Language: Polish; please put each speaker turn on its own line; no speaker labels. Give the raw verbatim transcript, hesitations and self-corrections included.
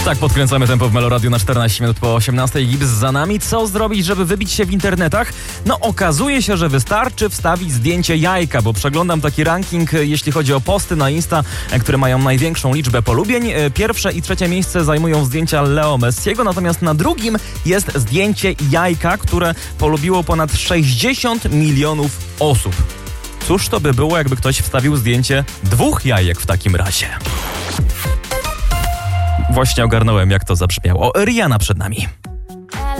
Tak, podkręcamy tempo w Meloradiu na czternaście minut po osiemnastej. Gibbs za nami. Co zrobić, żeby wybić się w internetach? No okazuje się, że wystarczy wstawić zdjęcie jajka, bo przeglądam taki ranking, jeśli chodzi o posty na Insta, które mają największą liczbę polubień. Pierwsze i trzecie miejsce zajmują zdjęcia Leo Messiego, natomiast na drugim jest zdjęcie jajka, które polubiło ponad sześćdziesiąt milionów osób. Cóż to by było, jakby ktoś wstawił zdjęcie dwóch jajek w takim razie? Właśnie ogarnąłem, jak to zabrzmiało. Rihanna przed nami.